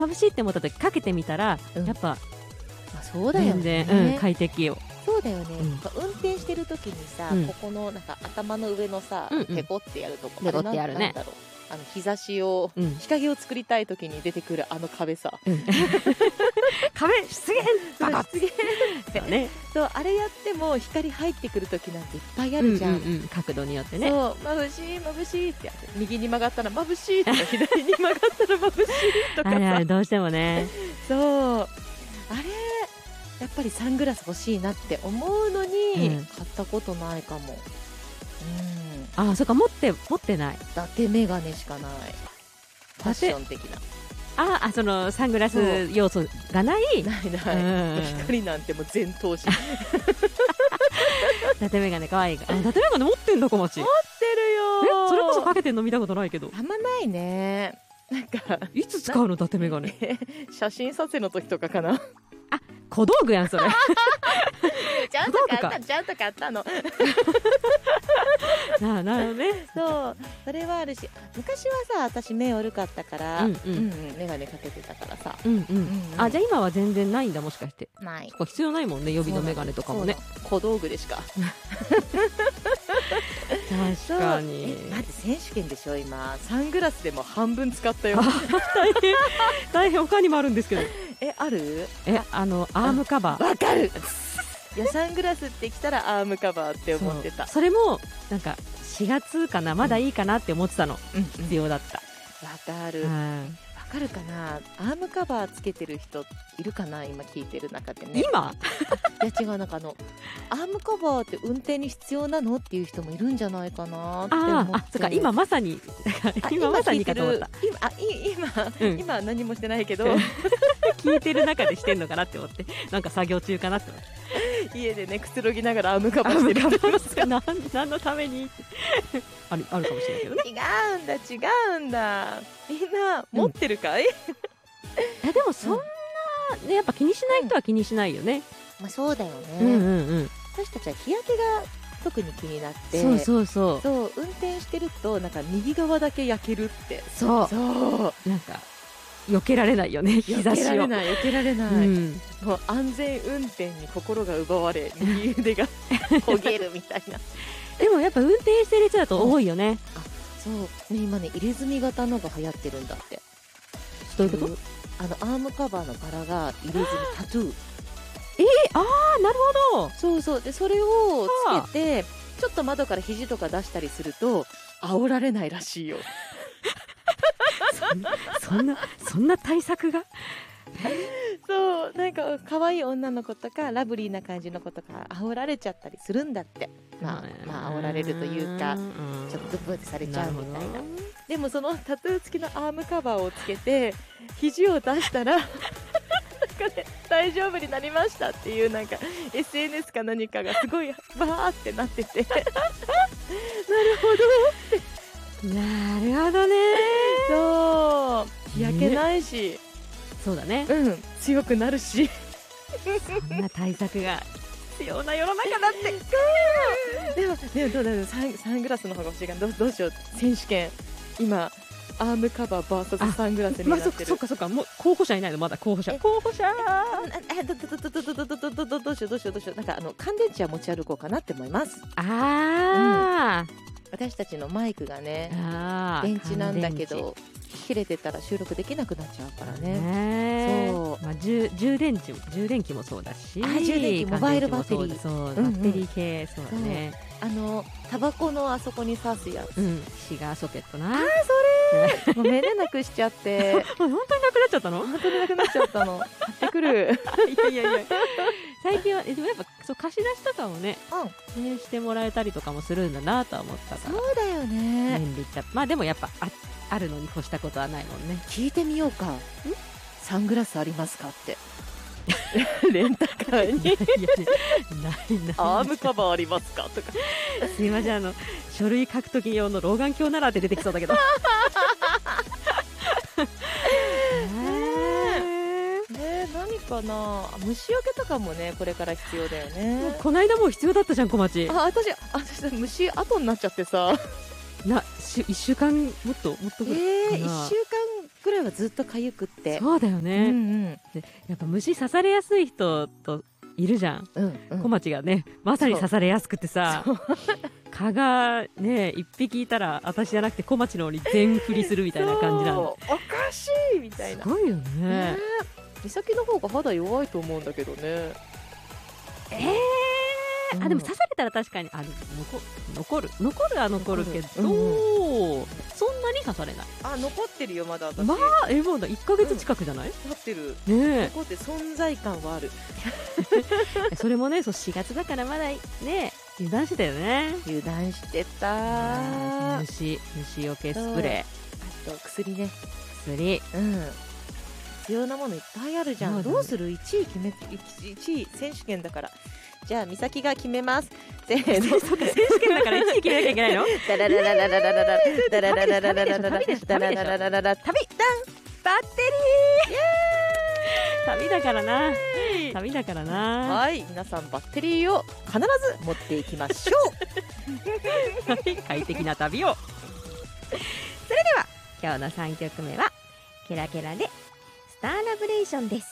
眩しいって思った時かけてみたら、やっぱ、 そうだよね、 全然、快適よ。 そうだよね、運転してる時にさ、ここのなんか頭の上のさ、ペコってやるとこ、 ペコってやるね。 なんだろう、日差しを、日陰を作りたい時に出てくる壁さ、 壁出現バカ出現ってね、そう、あれやっても光入ってくる時なんていっぱいあるじゃん、 角度によってね。 そう、眩しい眩しいってやって、右に曲がったら眩しいとか、左に曲がったら眩しいとかさ、 どうしてもね。 そう、あれやっぱりサングラス欲しいなって思うのに、買ったことないかも。 あ、そっか、持ってない。 伊達メガネしかない。ファッション的な。 そのサングラス要素がない。 ない。光なんてもう全投資。伊達メガネ可愛いから。伊達メガネ持ってんだ、小町。 持ってるよ。 それこそかけてんの見たことないけど。 あんまないね。なんかいつ使うの、伊達メガネ。 写真撮影の時とかかな。 小道具やん、それ。 ちゃんと買ったの。 なるほどね。 そう、それはあるし、昔はさ、私目悪かったから、メガネかけてたからさ。じゃあ今は全然ないんだ、もしかして。 ない。 必要ないもんね、予備のメガネとかもね。 小道具でしか。 確かに。 待って、選手権でしょ、今。サングラスでも半分使ったよ。 大変、他にもあるんですけど。 ある？ アームカバー。 わかる。いや、サングラスってきたらアームカバーって思ってた。 それもなんか4月かな、まだいいかなって思ってたの。必要だった。 わかる。わかるかな。アームカバーつけてる人いるかな、今聞いてる中でね。 今？ いや違う、なんかアームカバーって運転に必要なのっていう人もいるんじゃないかなって思って。 そっか、今まさにかと思った。 今何もしてないけど聞いてる中でしてんのかなって思って、なんか作業中かなって思って。 家でね、くつろぎながらアームカバーしてるんですか。 何のためにあるかもしれないけどね。 違うんだ。みんな持ってるかい？ でもそんなね、やっぱ気にしない人は気にしないよね。 まあそうだよね。私たちは日焼けが特に気になって、そう運転してるとなんか右側だけ焼けるって。 そうなんか避けられないよね、日差しを。 避けられない。もう安全運転に心が奪われ、右腕が焦げるみたいな。 でもやっぱ運転してる人だと多いよね。 そう今ね、入れ墨型のが流行ってるんだって。 どういうこと？ アームカバーの柄が入れ墨タトゥー。 なるほど。 そうで、それをつけてちょっと窓から肘とか出したりすると煽られないらしいよ。 そんな対策が。 そうなんか可愛い女の子とかラブリーな感じの子とか煽られちゃったりするんだって。まあ煽られるというか、ちょっとブーってされちゃうみたいな。でもそのタトゥー付きのアームカバーをつけて肘を出したらなんかね、大丈夫になりましたっていう、なんか SNS か何かがすごいバーってなっててなるほどね。 そう日焼けないし、 そうだね。 強くなるし、 そんな対策が必要な世の中だって。 でもどうだろう、サングラスの方が欲しいから、どうしよう。選手権今アームカバー VS サングラスになってる。 そっか、もう候補者いないの？まだ候補者。 どうしよう。なんか乾電池は持ち歩こうかなって思います。私たちのマイクがね、電池なんだけど切れてたら収録できなくなっちゃうからね。そう、 充電器もそうだし、 充電器、モバイルバッテリー、 そうバッテリー系、そうだね。 タバコのあそこに刺すやつ、 シガーソケットな。 それごめんね、なくしちゃって。 本当になくなっちゃったの？ 本当になくなっちゃったの。買ってくる。 いや最近はでもやっぱ貸し出しとかもね、してもらえたりとかもするんだなとは思ったから。 そうだよね。 便利だ。まあでもやっぱあるのに越したことはないもんね。 聞いてみようか。サングラスありますかって。レンタカーにないアームカバーありますかとか。 すいません、書類書くとき用の老眼鏡ならって出てきそうだけど。 何かな、虫除けとかもね、これから必要だよね。 こないだもう必要だったじゃん、小町。 私虫後になっちゃってさ。 1週間もっとぐらい。 1週間ぐらいはずっと痒くって。 そうだよね、でやっぱ虫刺されやすい人といるじゃん、小町がねまさに刺されやすくてさ、蚊がね1匹いたら私じゃなくて小町の方に全振りするみたいな感じなの。 おかしいみたいな。 すごいよね。 美咲の方が肌弱いと思うんだけどね。 でも刺されたら確かに残るは残るけど、そんなに刺されない。 残ってるよまだ私。 まあもう1ヶ月近くじゃない？ 経ってる。 ね、 残って存在感はある。 それもね、4月だからまだね油断してたよね。 油断してた。 虫除けスプレー、あと薬ね。 薬。 必要なものいっぱいあるじゃん。どうする？1位選手権だから。じゃあ美咲が決めます。せーの。 選手権だから1位決めなきゃいけないの？ ダララララララララダララララララララダララララララ旅ダンバッテリー。 旅だからな。旅だからな。 はい、皆さんバッテリーを必ず持っていきましょう。快適な旅を。 それでは今日の3曲目はケラケラでスターラブレーションです。